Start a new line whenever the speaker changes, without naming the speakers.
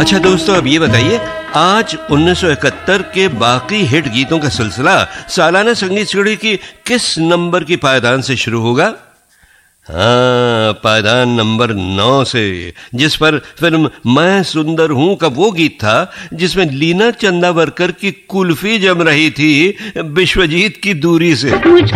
अच्छा दोस्तों, अब ये बताइए, आज 1971 के बाकी हिट गीतों का सिलसिला सालाना संगीत सीढ़ी की किस नंबर की पायदान से शुरू होगा? हाँ, पायदान नंबर 9 से, जिस पर फिल्म मैं सुंदर हूं का वो गीत था जिसमें लीना चंदावरकर की कुल्फी जम रही थी विश्वजीत की दूरी से।